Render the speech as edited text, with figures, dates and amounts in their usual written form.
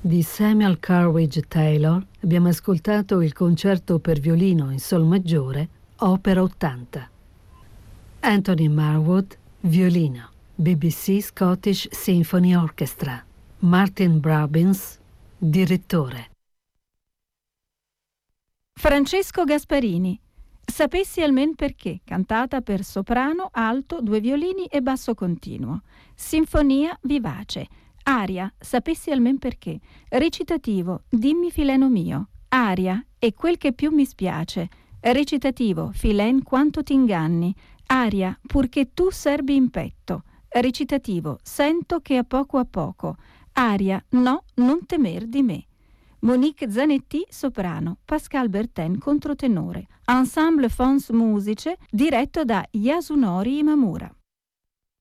Di Samuel Carwidge Taylor abbiamo ascoltato il concerto per violino in sol maggiore, opera 80. Anthony Marwood, violino, BBC Scottish Symphony Orchestra. Martin Brabbins, direttore. Francesco Gasparini, Sapessi almen perché, cantata per soprano, alto, due violini e basso continuo. Sinfonia vivace. Aria, Sapessi almen perché. Recitativo, Dimmi Fileno mio. Aria, E quel che più mi spiace. Recitativo, Filen quanto t'inganni. Aria, Purché tu serbi in petto. Recitativo, Sento che a poco. Aria, No, non temer di me. Monique Zanetti, soprano, Pascal Bertin, controtenore. Ensemble Fons Musice, diretto da Yasunori Imamura.